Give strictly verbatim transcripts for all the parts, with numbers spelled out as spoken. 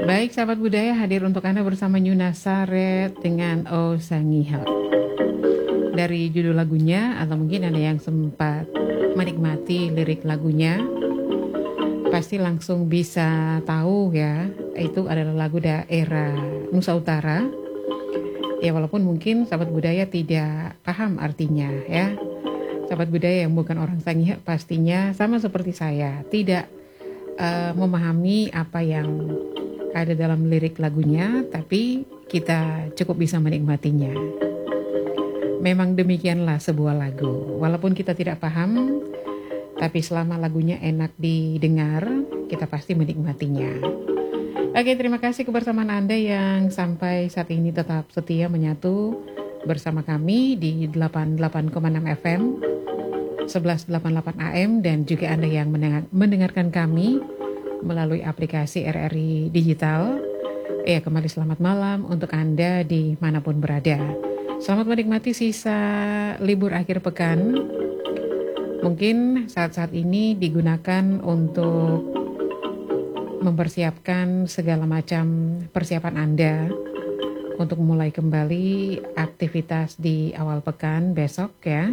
Baik, sahabat budaya hadir untuk Anda bersama Nyuna Saret dengan O Sangiha. Dari judul lagunya, atau mungkin Anda yang sempat menikmati lirik lagunya, pasti langsung bisa tahu ya, itu adalah lagu daerah Nusa Utara. Ya walaupun mungkin sahabat budaya tidak paham artinya ya. Sahabat budaya yang bukan orang Sangiha pastinya sama seperti saya, tidak uh, memahami apa yang ada dalam lirik lagunya, tapi kita cukup bisa menikmatinya. Memang demikianlah sebuah lagu. Walaupun kita tidak paham, tapi selama lagunya enak didengar, kita pasti menikmatinya. Oke, terima kasih kebersamaan Anda yang sampai saat ini tetap setia menyatu bersama kami di delapan puluh delapan koma enam F M, sebelas delapan puluh delapan A M, dan juga Anda yang mendengarkan kami melalui aplikasi R R I Digital. Ya, kembali selamat malam untuk Anda dimanapun berada. Selamat menikmati sisa libur akhir pekan. Mungkin saat-saat ini digunakan untuk mempersiapkan segala macam persiapan Anda untuk mulai kembali aktivitas di awal pekan besok ya.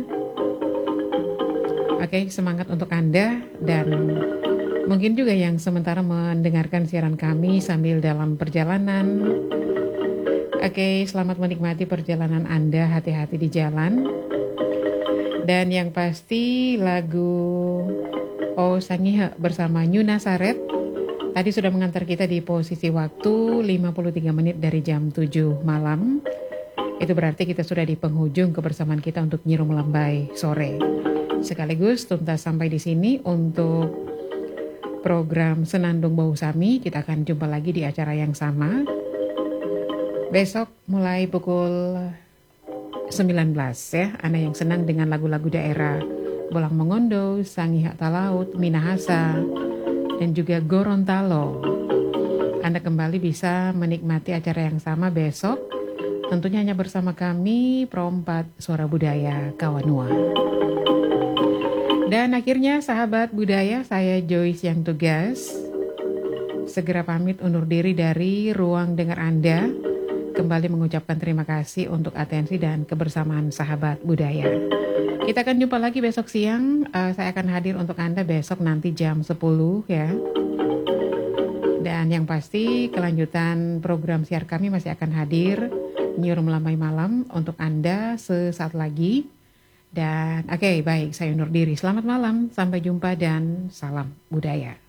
Oke, semangat untuk Anda, dan mungkin juga yang sementara mendengarkan siaran kami sambil dalam perjalanan. Oke, selamat menikmati perjalanan Anda, hati-hati di jalan. Dan yang pasti lagu O Sangiha bersama Nyuna Saret tadi sudah mengantar kita di posisi waktu lima puluh tiga menit dari jam tujuh malam. Itu berarti kita sudah di penghujung kebersamaan kita untuk Nyirum Lambai sore. Sekaligus tuntas sampai di sini untuk program Senandung Bau Sami. Kita akan jumpa lagi di acara yang sama besok mulai pukul sembilan belas ya. Anda yang senang dengan lagu-lagu daerah Bolang Mongondo, Sangiha Talaut, Minahasa, dan juga Gorontalo, Anda kembali bisa menikmati acara yang sama besok, tentunya hanya bersama kami Pro empat Suara Budaya Kawanua. Dan akhirnya sahabat budaya, saya Joyce yang tugas segera pamit undur diri dari ruang dengar Anda, kembali mengucapkan terima kasih untuk atensi dan kebersamaan sahabat budaya. Kita akan jumpa lagi besok siang. uh, Saya akan hadir untuk Anda besok nanti jam sepuluh ya. Dan yang pasti kelanjutan program siar kami masih akan hadir Nyirum Lambai Malam untuk Anda sesaat lagi. Dan oke okay, baik, saya undur diri. Selamat malam, sampai jumpa dan salam budaya.